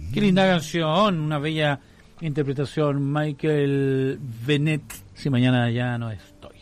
Qué linda canción, una bella interpretación. Michael Bennett, si mañana ya no estoy.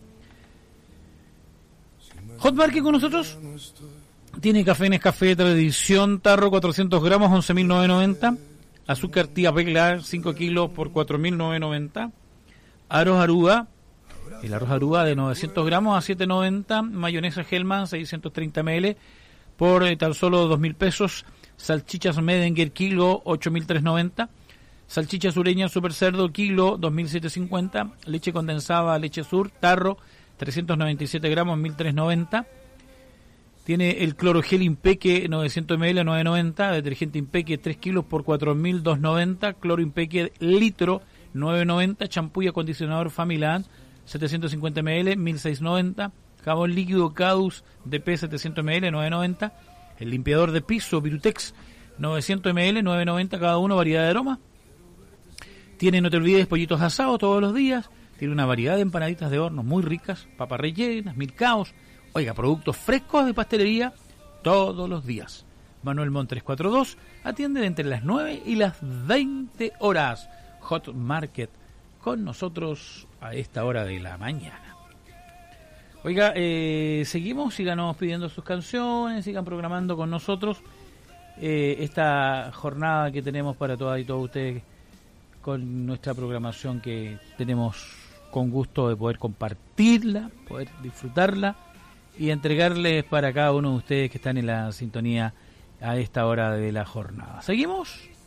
Hot Market con nosotros. Tiene café Nescafé Tradición, tarro 400 gramos, 11.990. Azúcar Tía Pegla, 5 kilos por 4.990. Arroz Aruba, el arroz Aruba de 900 gramos a 7.90. Mayonesa Hellman, 630 ml, por tan solo 2.000 pesos. Salchichas Medenger, kilo, 8.390. Salchicha sureña Super Cerdo, kilo, 2.750. Leche condensada Leche Sur, tarro, 397 gramos, 1.390. Tiene el clorogel Impeque 900 ml a 9.90, detergente Impeque 3 kilos por 4.290, cloro Impeque litro 9.90, champú y acondicionador Familand 750 ml 1.690, jabón líquido Cadus DP 700 ml 9.90, el limpiador de piso Virutex 900 ml 9.90 cada uno, variedad de aroma. Tiene, no te olvides, pollitos asados todos los días, tiene una variedad de empanaditas de horno muy ricas, papas rellenas, milcaos. Oiga, productos frescos de pastelería todos los días. Manuel Montt 342 atiende entre las 9 y las 20 horas. Hot Market con nosotros a esta hora de la mañana. Oiga, seguimos, síganos pidiendo sus canciones, sigan programando con nosotros esta jornada que tenemos para todas y todos ustedes con nuestra programación que tenemos con gusto de poder compartirla, poder disfrutarla y entregarles para cada uno de ustedes que están en la sintonía a esta hora de la jornada. ¿Seguimos?